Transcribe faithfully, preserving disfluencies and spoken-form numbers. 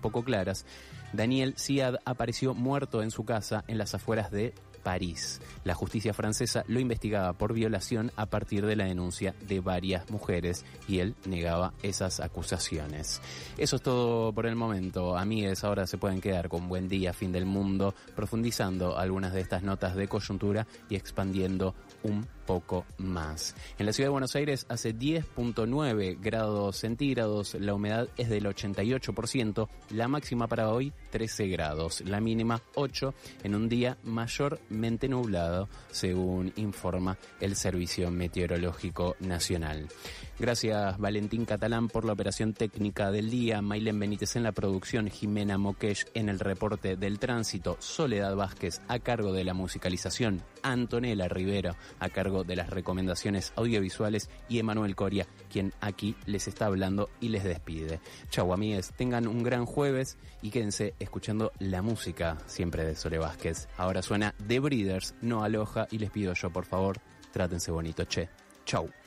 poco claras, Daniel Ziad apareció muerto en su casa en las afueras de París. La justicia francesa lo investigaba por violación a partir de la denuncia de varias mujeres y él negaba esas acusaciones. Eso es todo por el momento. Amigues, ahora se pueden quedar con Buen Día, Fin del Mundo, profundizando algunas de estas notas de coyuntura y expandiendo un poco más. En la ciudad de Buenos Aires hace diez punto nueve grados centígrados, la humedad es del ochenta y ocho por ciento, la máxima para hoy trece grados, la mínima ocho, en un día mayormente nublado, según informa el Servicio Meteorológico Nacional. Gracias Valentín Catalán por la operación técnica del día, Maylén Benítez en la producción, Jimena Moquesh en el reporte del tránsito, Soledad Vázquez a cargo de la musicalización, Antonella Rivero a cargo de las recomendaciones audiovisuales y Emanuel Coria, quien aquí les está hablando y les despide. Chau amigues, tengan un gran jueves y quédense escuchando la música siempre de Sole Vázquez. Ahora suena The Breeders, no Aloha, y les pido yo por favor, trátense bonito, che. Chau.